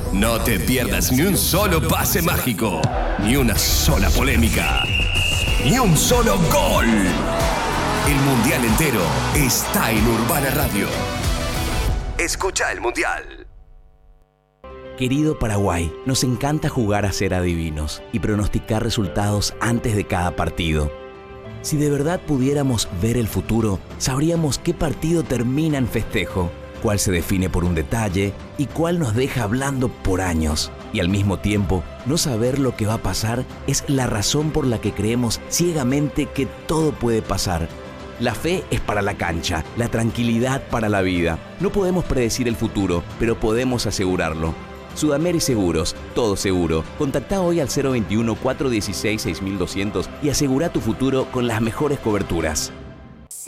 No te pierdas ni un solo pase mágico, ni una sola polémica, ni un solo gol. El Mundial entero está en Urbana Radio. Escucha el Mundial. Querido Paraguay, nos encanta jugar a ser adivinos y pronosticar resultados antes de cada partido. Si de verdad pudiéramos ver el futuro, sabríamos qué partido termina en festejo, cuál se define por un detalle y cuál nos deja hablando por años. Y al mismo tiempo, no saber lo que va a pasar es la razón por la que creemos ciegamente que todo puede pasar. La fe es para la cancha, la tranquilidad para la vida. No podemos predecir el futuro, pero podemos asegurarlo. Sudamérica Seguros, todo seguro. Contactá hoy al 021-416-6200 y asegura tu futuro con las mejores coberturas.